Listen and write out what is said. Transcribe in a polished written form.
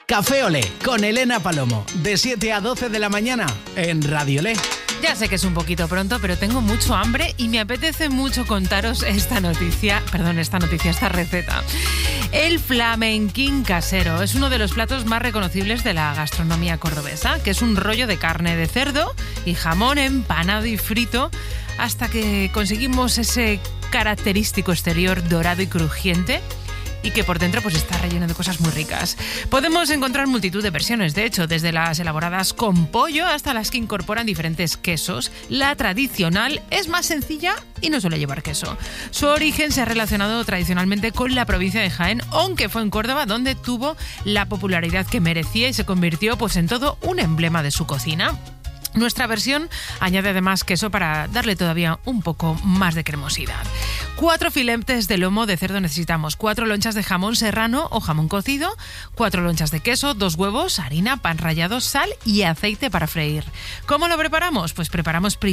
Café Olé con Elena Palomo, de 7 a 12 de la mañana en Radio Olé. Ya sé que es un poquito pronto, pero tengo mucho hambre y me apetece mucho contaros esta receta. El flamenquín casero es uno de los platos más reconocibles de la gastronomía cordobesa, que es un rollo de carne de cerdo y jamón empanado y frito hasta que conseguimos ese característico exterior dorado y crujiente, y que por dentro pues está relleno de cosas muy ricas. Podemos encontrar multitud de versiones, de hecho, desde las elaboradas con pollo hasta las que incorporan diferentes quesos. La tradicional es más sencilla y no suele llevar queso. Su origen se ha relacionado tradicionalmente con la provincia de Jaén, aunque fue en Córdoba donde tuvo la popularidad que merecía y se convirtió pues en todo un emblema de su cocina. Nuestra versión añade además queso para darle todavía un poco más de cremosidad. 4 filetes de lomo de cerdo necesitamos, 4 lonchas de jamón serrano o jamón cocido, 4 lonchas de queso, 2 huevos, harina, pan rallado, sal y aceite para freír. ¿Cómo lo preparamos? Pues preparamos primero